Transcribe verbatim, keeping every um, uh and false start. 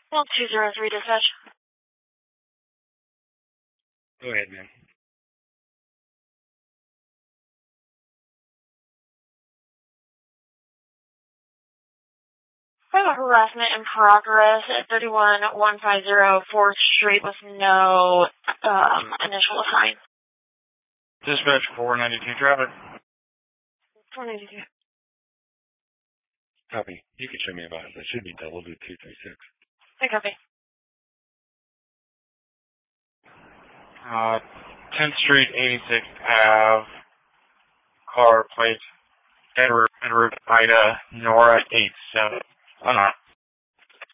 Well, two zero three dispatch. Go ahead, man. I have a harassment in progress at thirty-one one fifty fourth Street with no um, initial assign. Dispatch four ninety-two traffic. four ninety-two. Copy. You can show me about it. It should be double do two three six. I copy. Uh, tenth Street, eighty-sixth Avenue. Car plate. Edward, Edward, Ida, Nora, eight seven. Oh, no.